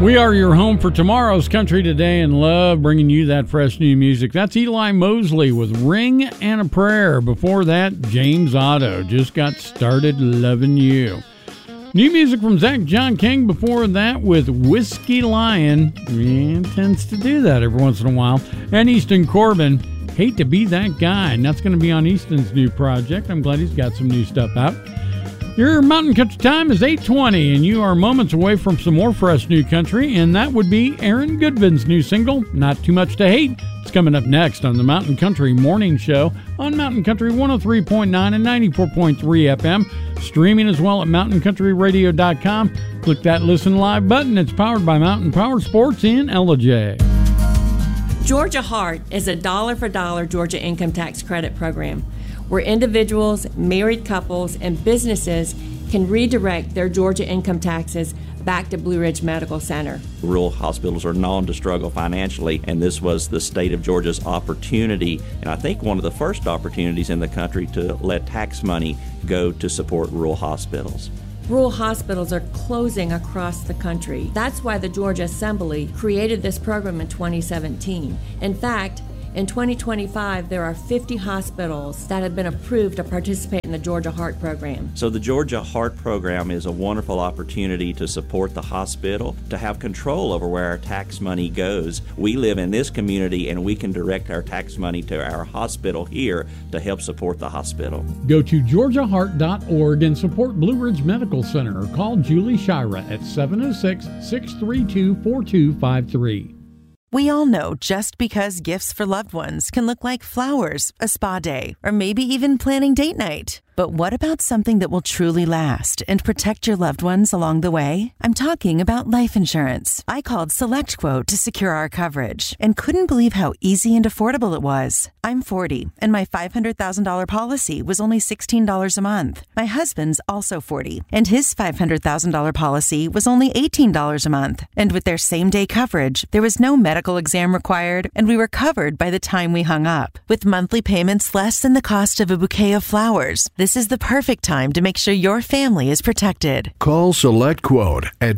We are your home for tomorrow's Country Today and love bringing you that fresh new music. That's Eli Mosley with Ring and a Prayer. Before that, James Otto, Just Got Started Loving You. New music from Zach John King before that with Whiskey Lion. Man, tends to do that every once in a while. And Easton Corbin, Hate to Be That Guy. And that's going to be on Easton's new project. I'm glad he's got some new stuff out. Your Mountain Country time is 8:20, and you are moments away from some more fresh new country, and that would be Aaron Goodvin's new single, Not Too Much to Hate. It's coming up next on the Mountain Country Morning Show on Mountain Country 103.9 and 94.3 FM, streaming as well at mountainCountryRadio.com. Click that Listen Live button. It's powered by Mountain Power Sports in Ellijay. Georgia Heart is a dollar-for-dollar Georgia income tax credit program where individuals, married couples, and businesses can redirect their Georgia income taxes back to Blue Ridge Medical Center. Rural hospitals are known to struggle financially, and this was the state of Georgia's opportunity, and I think one of the first opportunities in the country to let tax money go to support rural hospitals. Rural hospitals are closing across the country. That's why the Georgia Assembly created this program in 2017. In fact, in 2025, there are 50 hospitals that have been approved to participate in the Georgia Heart Program. So the Georgia Heart Program is a wonderful opportunity to support the hospital, to have control over where our tax money goes. We live in this community, and we can direct our tax money to our hospital here to help support the hospital. Go to georgiaheart.org and support Blue Ridge Medical Center, or call Julie Shira at 706-632-4253. We all know just because gifts for loved ones can look like flowers, a spa day, or maybe even planning date night. But what about something that will truly last and protect your loved ones along the way? I'm talking about life insurance. I called SelectQuote to secure our coverage and couldn't believe how easy and affordable it was. I'm 40, and my $500,000 policy was only $16 a month. My husband's also 40, and his $500,000 policy was only $18 a month. And with their same-day coverage, there was no medical exam required, and we were covered by the time we hung up. With monthly payments less than the cost of a bouquet of flowers, this is the perfect time to make sure your family is protected. Call SelectQuote at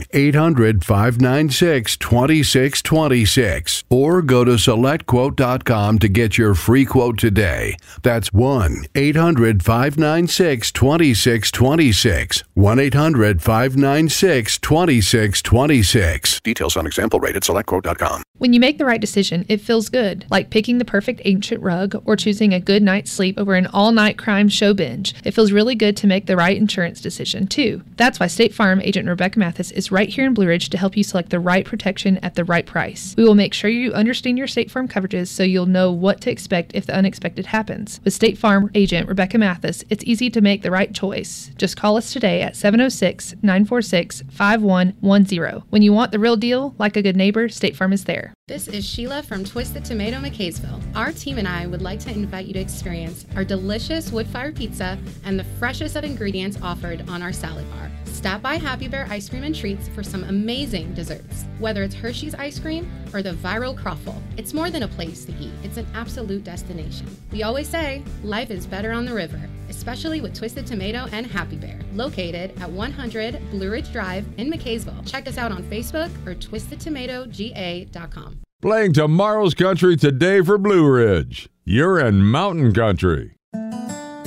1-800-596-2626 or go to SelectQuote.com to get your free quote today. That's 1-800-596-2626. 1-800-596-2626. Details on example rate at SelectQuote.com. When you make the right decision, it feels good, like picking the perfect ancient rug or choosing a good night's sleep over an all-night crime show binge. It feels really good to make the right insurance decision, too. That's why State Farm agent Rebecca Mathis is right here in Blue Ridge to help you select the right protection at the right price. We will make sure you understand your State Farm coverages so you'll know what to expect if the unexpected happens. With State Farm agent Rebecca Mathis, it's easy to make the right choice. Just call us today at 706-946-5110. When you want the real deal, like a good neighbor, State Farm is there. This is Sheila from Twisted Tomato McKaysville. Our team and I would like to invite you to experience our delicious wood-fired pizza and the freshest of ingredients offered on our salad bar. Stop by Happy Bear Ice Cream and Treats for some amazing desserts. Whether it's Hershey's ice cream or the viral croffle, it's more than a place to eat. It's an absolute destination. We always say, life is better on the river, especially with Twisted Tomato and Happy Bear, located at 100 Blue Ridge Drive in McKaysville. Check us out on Facebook or twistedtomatoga.com. Playing tomorrow's country today for Blue Ridge. You're in Mountain Country.